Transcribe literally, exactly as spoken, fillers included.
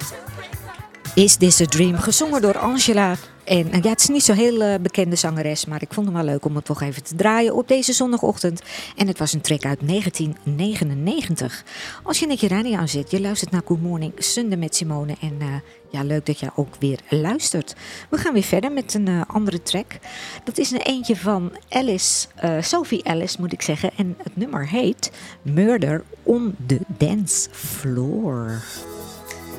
Is This a Dream, gezongen door Angela. En ja, het is niet zo'n heel uh, bekende zangeres, maar ik vond het wel leuk om het toch even te draaien op deze zondagochtend. En het was een track uit negentien negenennegentig. Als je net je radio aanzet, je luistert naar Good Morning Sunday met Simone. En uh, ja, leuk dat je ook weer luistert. We gaan weer verder met een uh, andere track. Dat is een eentje van Alice, uh, Sophie Ellis moet ik zeggen. En het nummer heet Murder on the Dance Floor.